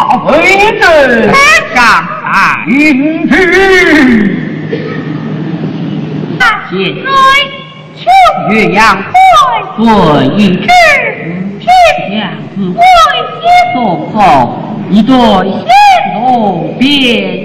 大为子上来迎之。现来岳阳会对一之，天将子为先送后，一对仙龙便